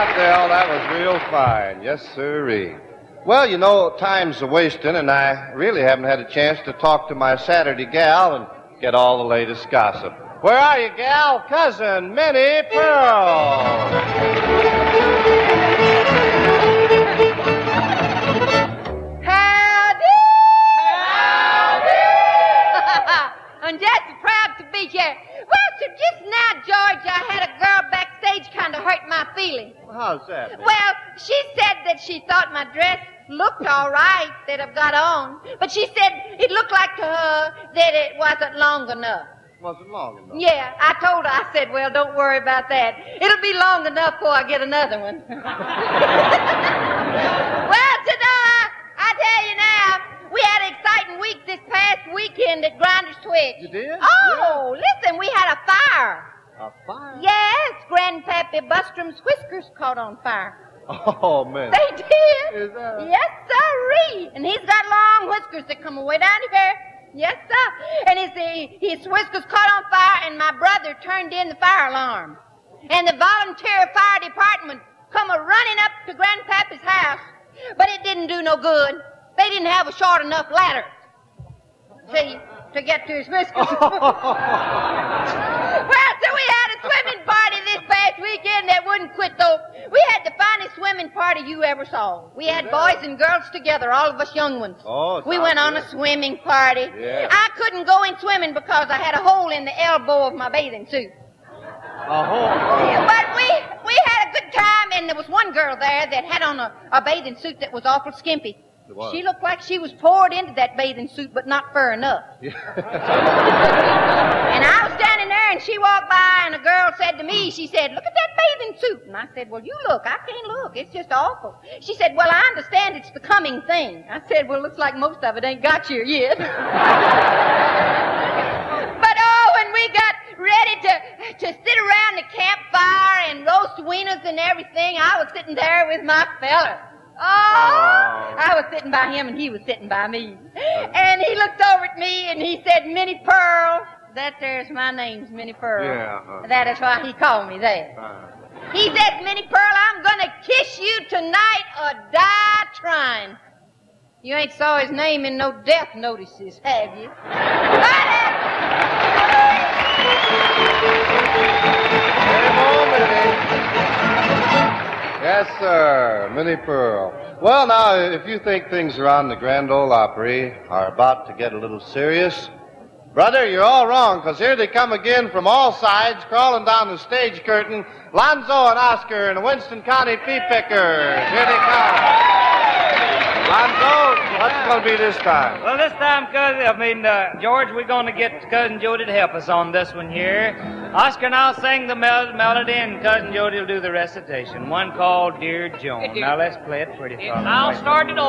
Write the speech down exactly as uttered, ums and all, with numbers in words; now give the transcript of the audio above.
Del, that was real fine. Yes, sirree. Well, you know, time's a-wasting, and I really haven't had a chance to talk to my Saturday gal and get all the latest gossip. Where are you, gal? Cousin Minnie Pearl. Howdy! Howdy! I'm just proud to be here. Well, so just now, George, I had a girl backstage kind of hurt my feelings. How's that, Minnie? Well, she said that she thought my dress looked all right that I've got on, but she said it looked like to her that it wasn't long enough. Wasn't long enough. Yeah, I told her, I said, well, don't worry about that. It'll be long enough before I get another one. Well, ta-da! I tell you now, we had an exciting week this past weekend at Grinder's Twitch. You did? Oh, yeah. Listen, we had a fire. A fire? Yes, Grandpappy Bustrum's whiskers caught on fire. Oh, man. They did. Is that? Yes, sirree. And he's got long whiskers that come away down here. Yes, sir. And his, his whiskers caught on fire, and my brother turned in the fire alarm. And the volunteer fire department come a-running up to Grandpappy's house, but it didn't do no good. They didn't have a short enough ladder, see, to get to his whiskers. Well, so we had a swimming party this past weekend that wouldn't quit, though. We had the finest swimming party you ever saw. We had boys and girls together, all of us young ones. Oh, we went on good. a swimming party. Yeah. I couldn't go in swimming because I had a hole in the elbow of my bathing suit. A hole? But we we had a good time, and there was one girl there that had on a, a bathing suit that was awful skimpy. She looked like she was poured into that bathing suit, but not fur enough. Yeah. And I was standing there, and she walked by, and a girl said to me, she said, look at that bathing suit. And I said, well, you look. I can't look. It's just awful. She said, well, I understand it's the coming thing. I said, well, looks like most of it ain't got here yet. But, oh, when we got ready to, to sit around the campfire and roast wieners and everything, I was sitting there with my fella. Oh, Oh. I was sitting by him, and he was sitting by me. And he looked over at me, and he said, Minnie Pearl. That there's my name's Minnie Pearl. Yeah, uh-huh. That is why he called me that. Uh, He said, Minnie Pearl, I'm going to kiss you tonight or die trying. You ain't saw his name in no death notices, have you? Yes, sir, Minnie Pearl. Well, now, if you think things around the Grand Ole Opry are about to get a little serious, brother, you're all wrong, because here they come again from all sides, crawling down the stage curtain, Lonzo and Oscar and the Winston County Pea Pickers. Here they come. Lonzo, what's it going to be this time? Well, this time, cousin, I mean, uh, George, we're going to get Cousin Jody to help us on this one here. Oscar and I'll sing the mel- melody, and Cousin Jody will do the recitation. One called Dear Joan. Now, let's play it pretty far. I'll start it